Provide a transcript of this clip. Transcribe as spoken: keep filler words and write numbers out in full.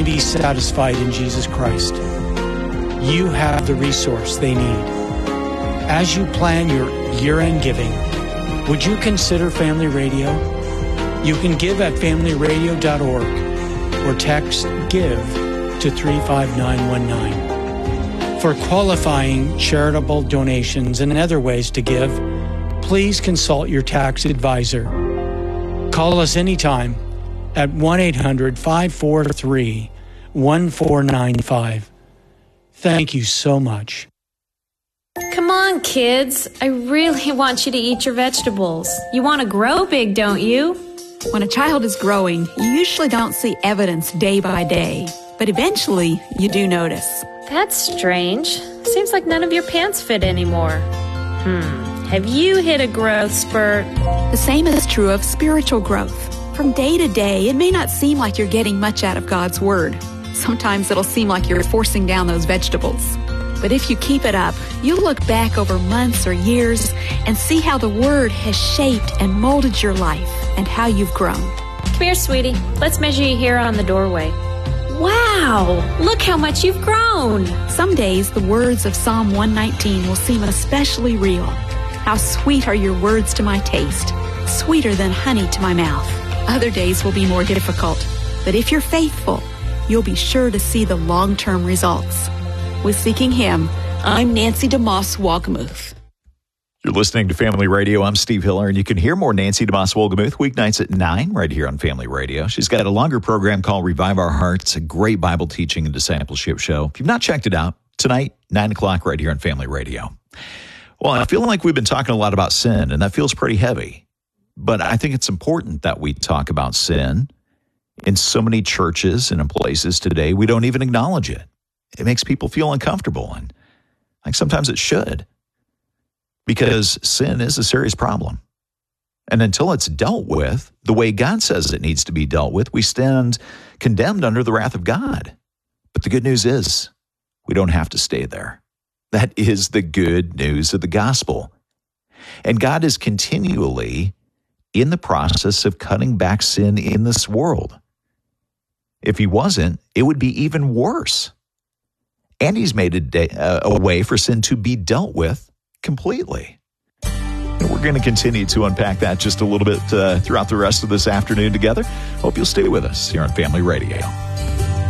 only be satisfied in Jesus Christ. You have the resource they need. As you plan your year-end giving, would you consider Family Radio? You can give at family radio dot org or text GIVE to three five nine one nine. For qualifying charitable donations and other ways to give, please consult your tax advisor. Call us anytime at one eight hundred five four three one four nine five. Thank you so much. Come on, kids. I really want you to eat your vegetables. You want to grow big, don't you? When a child is growing, you usually don't see evidence day by day, but eventually you do notice. That's strange. Seems like none of your pants fit anymore. Hmm. Have you hit a growth spurt? The same is true of spiritual growth. From day to day, it may not seem like you're getting much out of God's Word. Sometimes it'll seem like you're forcing down those vegetables. But if you keep it up, you'll look back over months or years and see how the Word has shaped and molded your life and how you've grown. Come here, sweetie. Let's measure you here on the doorway. Wow! Look how much you've grown! Some days, the words of Psalm one nineteen will seem especially real. How sweet are your words to my taste, sweeter than honey to my mouth. Other days will be more difficult, but if you're faithful, you'll be sure to see the long-term results. With Seeking Him, I'm Nancy DeMoss Wolgemuth. You're listening to Family Radio. I'm Steve Hiller, and you can hear more Nancy DeMoss Wolgemuth weeknights at nine right here on Family Radio. She's got a longer program called Revive Our Hearts, a great Bible teaching and discipleship show. If you've not checked it out, tonight, nine o'clock right here on Family Radio. Well, I feel like we've been talking a lot about sin, and that feels pretty heavy. But I think it's important that we talk about sin. In so many churches and in places today, we don't even acknowledge it. It makes people feel uncomfortable, and like sometimes it should, because sin is a serious problem. And until it's dealt with the way God says it needs to be dealt with, we stand condemned under the wrath of God. But the good news is we don't have to stay there. That is the good news of the gospel. And God is continually in the process of cutting back sin in this world. If he wasn't, it would be even worse. And he's made a, day, uh, a way for sin to be dealt with completely. And we're going to continue to unpack that just a little bit uh, throughout the rest of this afternoon together. Hope you'll stay with us here on Family Radio.